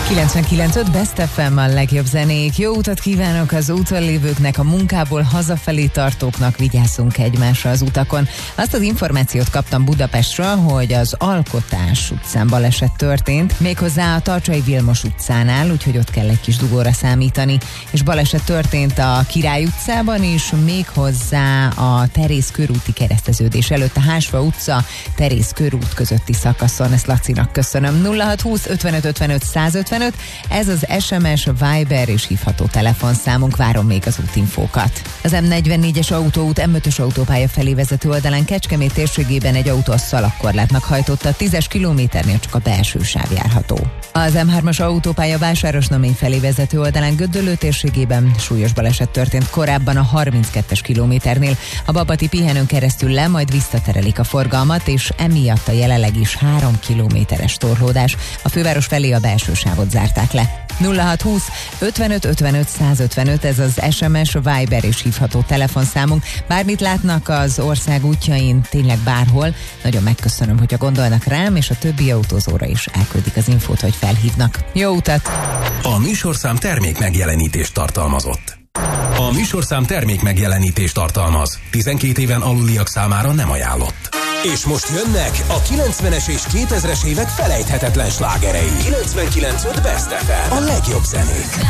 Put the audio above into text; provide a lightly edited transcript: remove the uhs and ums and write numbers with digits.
99.5 Best FM a legjobb zenék. Jó utat kívánok az úton lévőknek, a munkából hazafelé tartóknak, vigyázzunk egymásra az utakon. Azt az információt kaptam Budapestről, hogy az Alkotás utcán baleset történt, méghozzá a Tarcsai Vilmos utcánál, úgyhogy ott kell egy kis dugóra számítani. És baleset történt a Király utcában is, méghozzá a Terész körúti kereszteződés előtt, a Hársfa utca, Terész körút közötti szakaszon. Ezt Lacinak köszönöm. 0620 55 55 155. Ez az SMS, Viber és hívható telefonszámunk, várom még az útinfókat. Az M44-es autóút M5-ös autópálya felé vezető oldalán Kecskemét térségében egy autó a szalagkorlátnak hajtotta, 10-es kilométernél csak a belső sáv járható. Az M3-as autópálya Vásárosnamény felé vezető oldalán Göddöllő térségében súlyos baleset történt korábban a 32-es kilométernél. A Babati pihenőn keresztül le, majd visszaterelik a forgalmat, és emiatt a jelenleg is 3 kilométeres torlódás. A főváros felé a belső sávot zárták le. 0620 55 55 155, ez az SMS, Viber és hívható telefonszámunk. Bármit látnak az ország útjain, tényleg bárhol, nagyon megköszönöm, hogyha gondolnak rám, és a többi autózóra is elküldik az infót, hogy felhívnak. Jó utat! A műsorszám termék megjelenítést tartalmazott. A műsorszám termék megjelenítést tartalmaz. 12 éven aluliak számára nem ajánlott. És most jönnek a 90-es és 2000-es évek felejthetetlen slágerei. 99.5 Best FM. A legjobb zenék.